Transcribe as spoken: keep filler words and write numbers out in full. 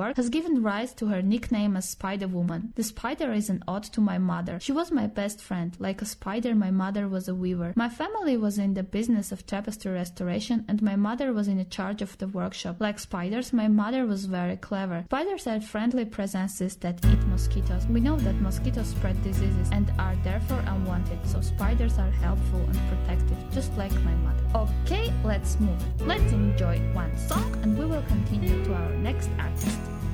work has given rise to her nickname as Spider-Woman. The spider is an ode to my mother. She was my best friend. Like a spider, my mother was a weaver. My family was in the business of tapestry restoration, and my mother was in charge of the workshop. Like spiders, my mother was very clever. Spiders are friendly presences that eat mosquitoes. We know that mosquitoes spread diseases and are therefore unwanted, so spiders are helpful and protective, just like my mother. Okay, let's move. Let's enjoy one song and we will continue to our next artist.